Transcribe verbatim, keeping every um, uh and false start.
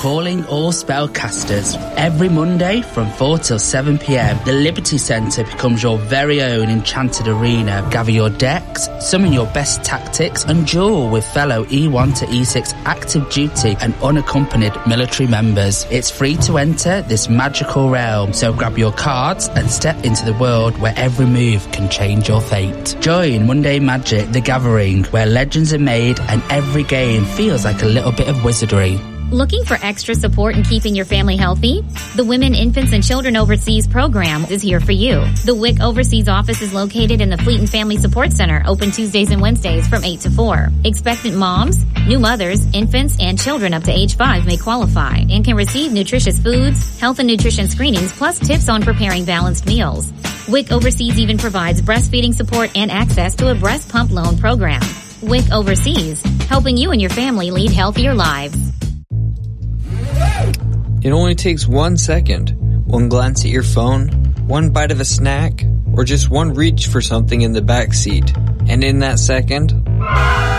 calling all spellcasters. Every Monday from four till seven p m, the Liberty Centre becomes your very own enchanted arena. Gather your decks, summon your best tactics, and duel with fellow E one to E six active duty and unaccompanied military members. It's free to enter this magical realm, so grab your cards and step into the world where every move can change your fate. Join Monday Magic the Gathering, where legends are made and every game feels like a little bit of wizardry. Looking for extra support in keeping your family healthy? The Women, Infants, and Children Overseas program is here for you. The W I C Overseas office is located in the Fleeton Family Support Center, open Tuesdays and Wednesdays from eight to four. Expectant moms, new mothers, infants, and children up to age five may qualify and can receive nutritious foods, health and nutrition screenings, plus tips on preparing balanced meals. W I C Overseas even provides breastfeeding support and access to a breast pump loan program. W I C Overseas, helping you and your family lead healthier lives. It only takes one second, one glance at your phone, one bite of a snack, or just one reach for something in the back seat. And in that second,